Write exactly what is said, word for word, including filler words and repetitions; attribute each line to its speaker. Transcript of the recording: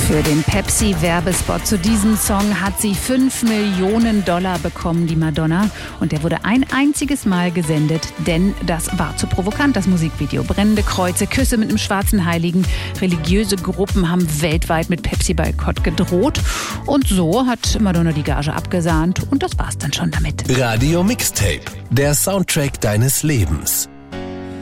Speaker 1: Für den Pepsi-Werbespot zu diesem Song hat sie fünf Millionen Dollar bekommen, die Madonna. Und der wurde ein einziges Mal gesendet, denn das war zu provokant, das Musikvideo. Brennende Kreuze, Küsse mit einem schwarzen Heiligen. Religiöse Gruppen haben weltweit mit Pepsi-Boykott gedroht. Und so hat Madonna die Gage abgesahnt. Und das war's dann schon damit.
Speaker 2: Radio Mixtape, der Soundtrack deines Lebens.